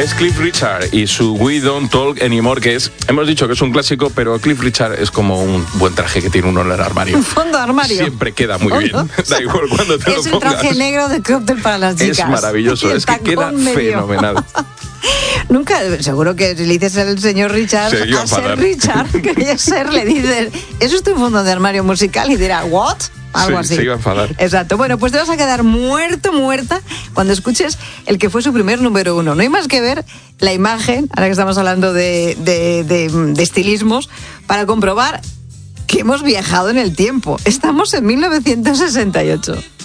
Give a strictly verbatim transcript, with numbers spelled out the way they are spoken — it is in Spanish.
Es Cliff Richard y su We Don't Talk Anymore, que es, hemos dicho que es un clásico, pero Cliff Richard es como un buen traje que tiene uno en el armario. Un fondo de armario. Siempre queda muy bien. Da igual cuando te es lo pongas. Es el traje negro de cóctel para las chicas. Es maravilloso, es que queda medio. fenomenal. Nunca, seguro que si le dices al señor Richard, a ser Richard, quería ser, le dices, ¿eso es tu fondo de armario musical? Y dirá, ¿what? Algo sí, así. Se iba a enfadar. Exacto. Bueno, pues te vas a quedar muerto, muerta, cuando escuches el que fue su primer número uno. No hay más que ver la imagen, ahora que estamos hablando de, de, de, de estilismos, para comprobar que hemos viajado en el tiempo. Estamos en mil novecientos sesenta y ocho.